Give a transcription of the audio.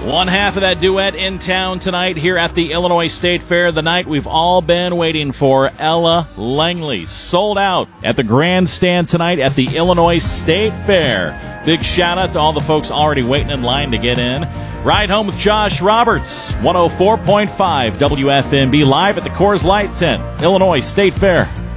One half of that duet in town tonight here at the Illinois State Fair, the night we've all been waiting for. Ella Langley, sold out at the grandstand tonight at the Illinois State Fair. Big shout out to all the folks already waiting in line to get in. Ride Home with Josh Roberts, 104.5 WFMB, live at the Coors Light tent, Illinois State Fair.